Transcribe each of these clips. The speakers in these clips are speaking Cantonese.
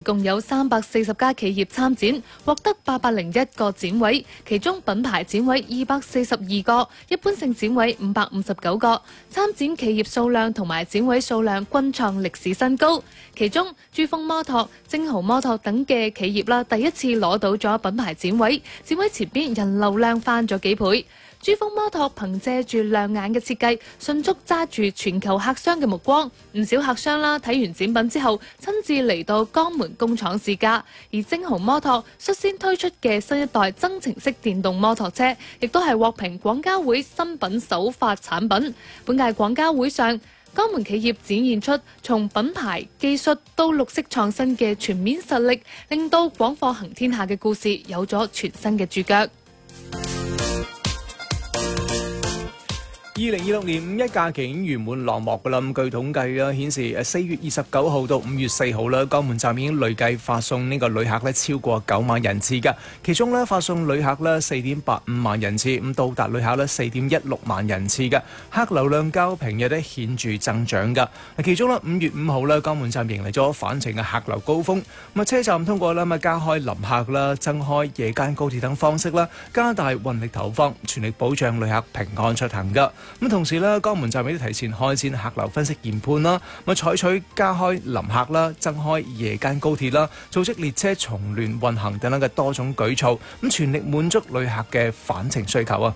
共有340家企業參展，獲得801個展位，其中品牌展位242個，一般性展位559個。參展企業數量同埋展位數量均創歷史新高。其中珠峰摩托、正豪摩托等嘅企業啦，第一次攞到咗品牌展位，展位前邊人流量翻咗幾倍。珠峰摩托憑借住亮眼嘅設計，迅速揸住全球客商嘅目光。唔少客商啦睇完展品之後，親自嚟到江門工廠試駕。而正豪摩托率先推出嘅新一代增程式電動摩托車，亦都係獲評廣交會新品首發產品。本屆廣交會上，江門企業展現出從品牌、技術到綠色創新嘅全面實力，令到廣貨行天下嘅故事有咗全新嘅注腳。 2026年五一假期已經圓滿落幕㗎啦。咁據統計啦，顯示4月29號到5月4號啦，江門站已經累計發送呢個旅客咧超過9萬人次㗎。其中咧發送旅客咧4.85萬人次，咁到達旅客咧4.16萬人次㗎。客流量較平日咧顯著增長㗎。其中咧5月5號咧，江門站迎嚟咗返程嘅客流高峰。咁車站通過啦加開臨客啦、增開夜間高鐵等方式啦，加大運力投放，全力保障旅客平安出行㗎。咁同時咧，江門站亦都提前開展客流分析研判啦，採取加開臨客啦、增開夜間高鐵啦、組織列車重聯運行等等嘅多種舉措，咁全力滿足旅客嘅返程需求啊！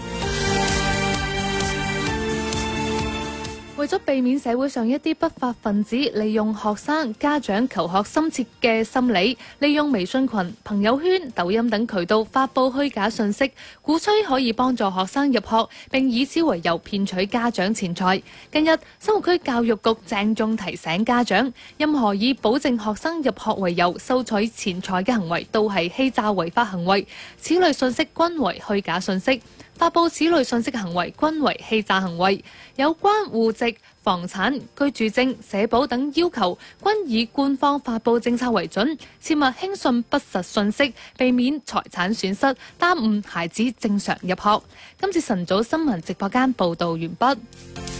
為咗避免社會上一啲不法分子利用學生、家長求學心切嘅心理，利用微信群、朋友圈、抖音等渠道發佈虛假信息，鼓吹可以幫助學生入學，並以此為由騙取家長錢財。近日，生活區教育局鄭重提醒家長，任何以保證學生入學為由收取錢財嘅行為，都係欺詐違法行為。此類信息均為虛假信息。發佈此類信息嘅行為均為欺詐行為，有關戶籍、房產、居住證、社保等要求均以官方發佈政策為準，切勿輕信不實信息，避免財產損失，耽誤孩子正常入學。今次晨早新聞直播間報導完畢。